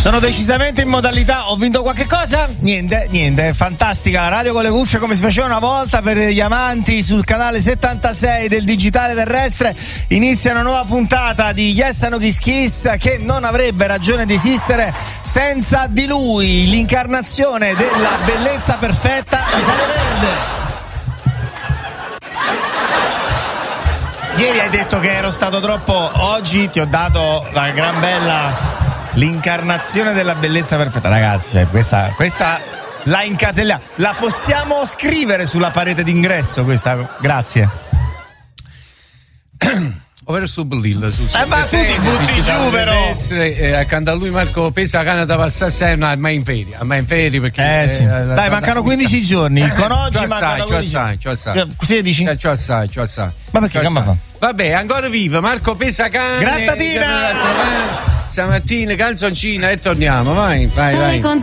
Sono decisamente in modalità ho vinto qualche cosa? Niente, fantastica. Radio con le cuffie come si faceva una volta per gli amanti sul canale 76 del digitale terrestre. Inizia una nuova puntata di Yes No Kiss Kiss che non avrebbe ragione di esistere senza di lui, l'incarnazione della bellezza perfetta, Rosario Verde. Ieri hai detto che ero stato troppo, oggi ti ho dato la gran bella, l'incarnazione della bellezza perfetta. Ragazzi, cioè, questa la incaselliamo, la possiamo scrivere sulla parete d'ingresso questa, grazie. Ovvero su Bellilla, ma tu ti butti giù però accanto a lui Marco Pesa cana da passare a me in ferie perché sì. Dai, mancano 15 giorni con oggi mancano 15 16 c'ho assai ma perché che fa? Vabbè, ancora viva Marco Pesa cane grattatina stamattina canzoncina e torniamo vai